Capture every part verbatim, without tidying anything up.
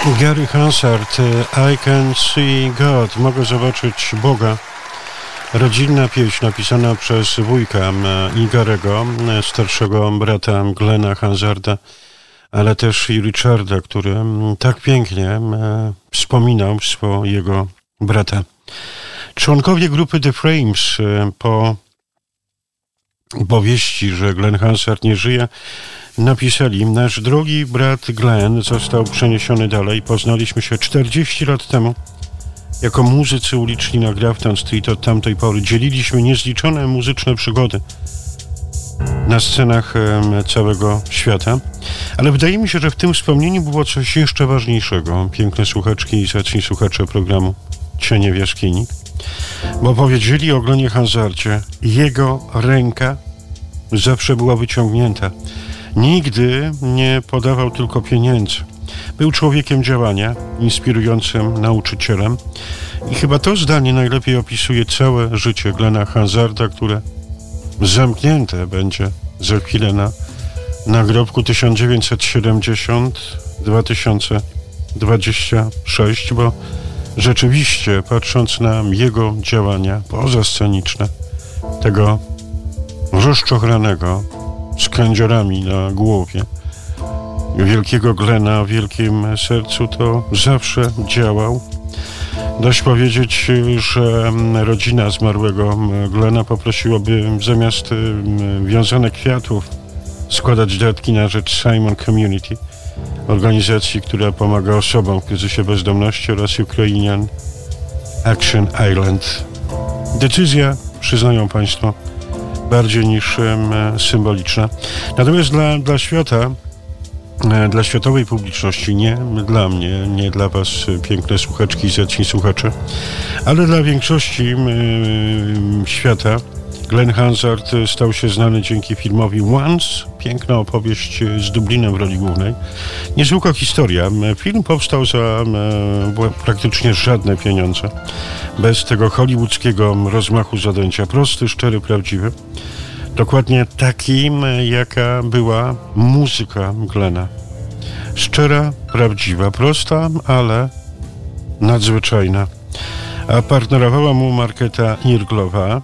Gary Hansard, I Can See God, mogę zobaczyć Boga. Rodzinna pieśń napisana przez wujka Garego, starszego brata Glena Hansarda, ale też i Richarda, który tak pięknie wspominał swojego brata. Członkowie grupy The Frames po powieści, że Glen Hansard nie żyje, napisali: nasz drogi brat Glen został przeniesiony dalej. Poznaliśmy się czterdzieści lat temu. Jako muzycy uliczni na Grafton Street od tamtej pory dzieliliśmy niezliczone muzyczne przygody na scenach całego świata. Ale wydaje mi się, że w tym wspomnieniu było coś jeszcze ważniejszego. Piękne słuchaczki i zacni słuchacze programu Cienie w jaskini. Bo powiedzieli o Glenie Hansardzie: jego ręka zawsze była wyciągnięta. Nigdy nie podawał tylko pieniędzy. Był człowiekiem działania, inspirującym nauczycielem. I chyba to zdanie najlepiej opisuje całe życie Glena Hansarda, które zamknięte będzie za chwilę na nagrobku tysiąc dziewięćset siedemdziesiąt do dwa tysiące dwudziestego szóstego, bo rzeczywiście, patrząc na jego działania pozasceniczne, tego rozczochranego z kędziorami na głowie wielkiego Glena o wielkim sercu, to zawsze działał. Dość powiedzieć, że rodzina zmarłego Glena poprosiła, by zamiast wiązanek kwiatów składać datki na rzecz Simon Community, organizacji, która pomaga osobom w kryzysie bezdomności, oraz Ukrainian Action Island. Decyzja, przyznają Państwo, bardziej niż symboliczna. Natomiast dla, dla świata, dla światowej publiczności, nie dla mnie, nie dla Was, piękne słuchaczki i zacni słuchacze, ale dla większości yy, świata, Glen Hansard stał się znany dzięki filmowi Once, piękna opowieść z Dublinem w roli głównej. Niezwykła historia. Film powstał za e, praktycznie żadne pieniądze. Bez tego hollywoodzkiego rozmachu zadęcia. Prosty, szczery, prawdziwy. Dokładnie taki, jaka była muzyka Glena. Szczera, prawdziwa, prosta, ale nadzwyczajna. A partnerowała mu Markéta Irglová,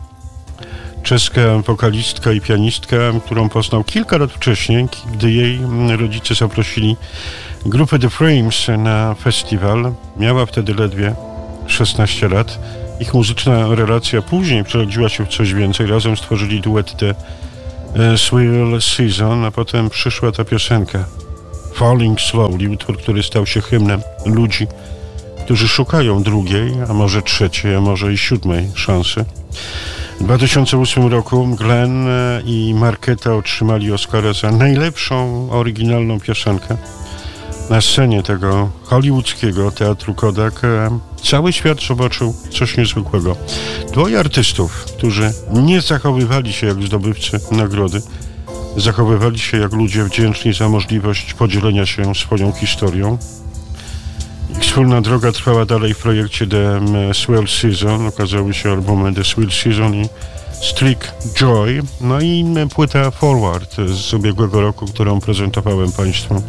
czeska wokalistka i pianistka, którą poznał kilka lat wcześniej, gdy jej rodzice zaprosili grupę The Frames na festiwal. Miała wtedy ledwie szesnaście lat. Ich muzyczna relacja później przerodziła się w coś więcej. Razem stworzyli duet The Swell Season, a potem przyszła ta piosenka Falling Slowly, utwór, który stał się hymnem ludzi, którzy szukają drugiej, a może trzeciej, a może i siódmej szansy. W dwa tysiące ósmym roku Glen i Markéta otrzymali Oscara za najlepszą oryginalną piosenkę. Na scenie tego hollywoodzkiego teatru Kodak cały świat zobaczył coś niezwykłego. Dwoje artystów, którzy nie zachowywali się jak zdobywcy nagrody, zachowywali się jak ludzie wdzięczni za możliwość podzielenia się swoją historią. Ich wspólna droga trwała dalej w projekcie The Swell Season. Okazały się albumy The Swell Season i Streak Joy. No i płyta Forward z ubiegłego roku, którą prezentowałem Państwu.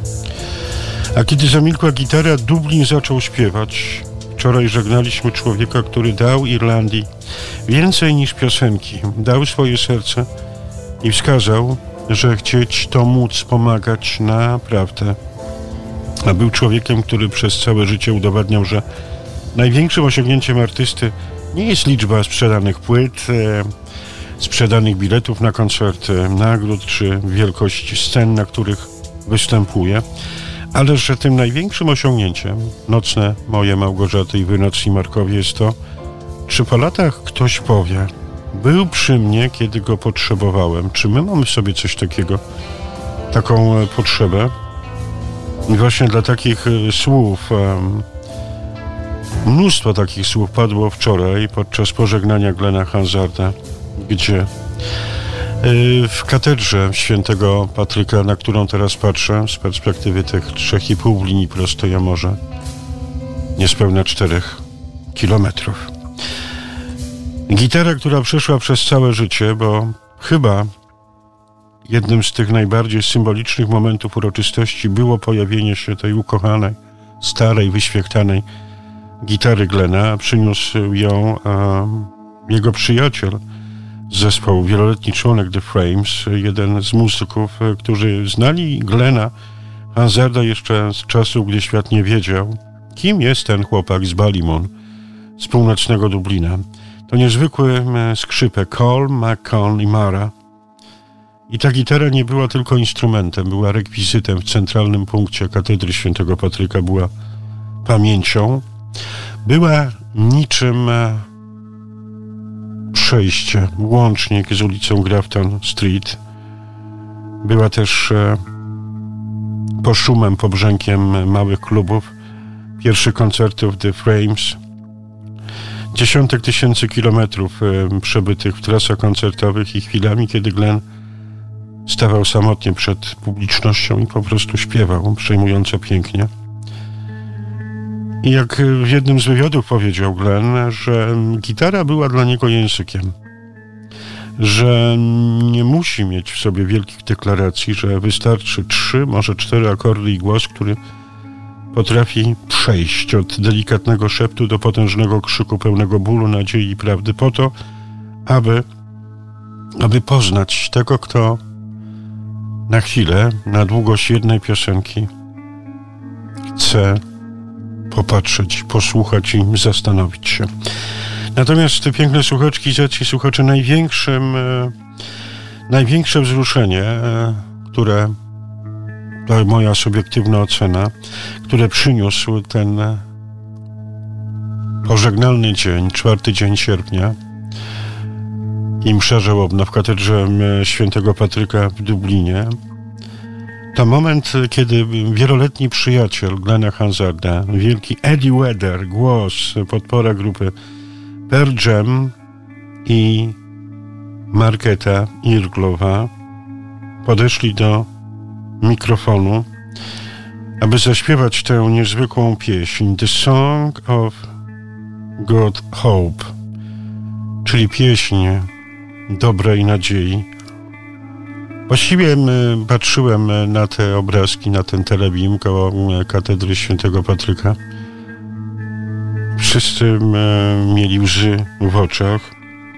A kiedy zamilkła gitara, Dublin zaczął śpiewać. Wczoraj żegnaliśmy człowieka, który dał Irlandii więcej niż piosenki. Dał swoje serce i wskazał, że chcieć to móc pomagać naprawdę. A był człowiekiem, który przez całe życie udowadniał, że największym osiągnięciem artysty nie jest liczba sprzedanych płyt, e, sprzedanych biletów na koncerty, nagród czy wielkość scen, na których występuje, ale że tym największym osiągnięciem, nocne moje Małgorzaty i wy nocni Markowie, jest to, czy po latach ktoś powie: był przy mnie, kiedy go potrzebowałem. Czy my mamy w sobie coś takiego, taką potrzebę? I właśnie dla takich słów, um, mnóstwo takich słów padło wczoraj podczas pożegnania Glena Hansarda, gdzie yy, w katedrze świętego Patryka, na którą teraz patrzę z perspektywy tych trzech i pół linii prostej, a może niespełna czterech kilometrów. Gitara, która przeszła przez całe życie, bo chyba jednym z tych najbardziej symbolicznych momentów uroczystości było pojawienie się tej ukochanej starej, wyświechtanej gitary Glena. Przyniósł ją a, jego przyjaciel z zespołu, wieloletni członek The Frames, jeden z muzyków, którzy znali Glena Hansarda jeszcze z czasów, gdy świat nie wiedział, kim jest ten chłopak z Ballymun, z północnego Dublina. To niezwykły skrzypek Cole, McCon i Mara. I ta gitara nie była tylko instrumentem, była rekwizytem w centralnym punkcie katedry Świętego Patryka, była pamięcią, była niczym przejście, łącznik z ulicą Grafton Street. Była też poszumem, pobrzękiem małych klubów, pierwszych koncertów The Frames, dziesiątek tysięcy kilometrów przebytych w trasach koncertowych i chwilami, kiedy Glen stawał samotnie przed publicznością i po prostu śpiewał przejmująco pięknie. I jak w jednym z wywiadów powiedział Glen, że gitara była dla niego językiem, że nie musi mieć w sobie wielkich deklaracji, że wystarczy trzy, może cztery akordy i głos, który potrafi przejść od delikatnego szeptu do potężnego krzyku pełnego bólu, nadziei i prawdy po to, aby, aby poznać tego, kto na chwilę, na długość jednej piosenki chce popatrzeć, posłuchać i zastanowić się. Natomiast te piękne słuchaczki, zaci słuchacze, największym, e, największe wzruszenie, e, które, to moja subiektywna ocena, które przyniósł ten pożegnalny dzień, czwarty dzień sierpnia i msza żałobna w katedrze Świętego Patryka w Dublinie, to moment, kiedy wieloletni przyjaciel Glena Hansarda, wielki Eddie Vedder, głos, podpora grupy Pearl Jam i Markéta Irglová podeszli do mikrofonu, aby zaśpiewać tę niezwykłą pieśń The Song of Good Hope, czyli pieśń dobrej nadziei. Właściwie patrzyłem na te obrazki, na ten telebim koło katedry Świętego Patryka. Wszyscy mieli łzy w oczach,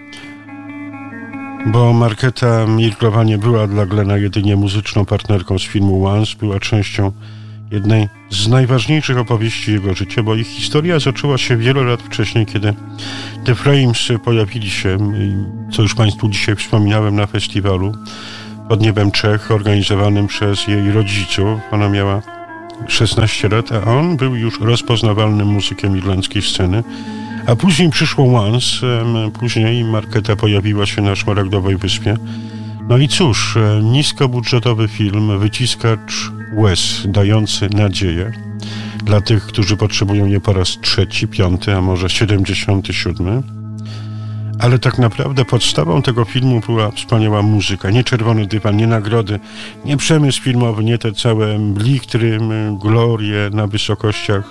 bo Markéta Irglová nie była dla Glena jedynie muzyczną partnerką z filmu Once, była częścią jednej z najważniejszych opowieści jego życia, bo ich historia zaczęła się wiele lat wcześniej, kiedy The Frames pojawili się, co już Państwu dzisiaj wspominałem, na festiwalu Pod niebem Czech, organizowanym przez jej rodziców. Ona miała szesnaście lat, a on był już rozpoznawalnym muzykiem irlandzkiej sceny. A później przyszło Once, później Markéta pojawiła się na Szmaragdowej Wyspie. No i cóż, niskobudżetowy film, wyciskacz łez, dający nadzieję dla tych, którzy potrzebują nie po raz trzeci, piąty, a może siedemdziesiąty siódmy. Ale tak naprawdę podstawą tego filmu była wspaniała muzyka. Nie czerwony dywan, nie nagrody, nie przemysł filmowy, nie te całe blichtry, glorie na wysokościach.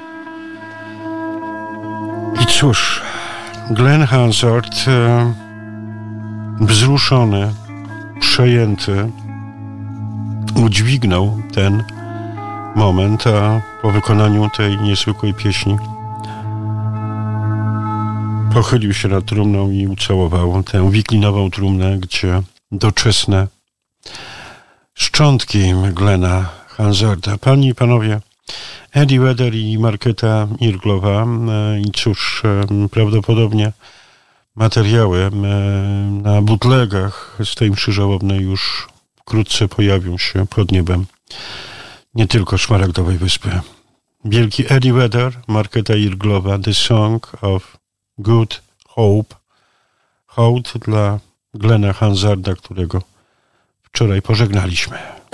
I cóż, Glen Hansard, e, wzruszony, przejęty, udźwignął ten moment, a po wykonaniu tej niezwykłej pieśni pochylił się nad trumną i ucałował tę wiklinową trumnę, gdzie doczesne szczątki Glena Hansarda. Panie i panowie, Eddie Vedder i Markéta Irglová, i cóż, prawdopodobnie materiały na bootlegach z tej mszy żałobnej już wkrótce pojawią się pod niebem nie tylko Szmaragdowej Wyspy. Wielki Eddie Vedder, Markéta Irglová, The Song of Good Hope. Hołd dla Glena Hansarda, którego wczoraj pożegnaliśmy.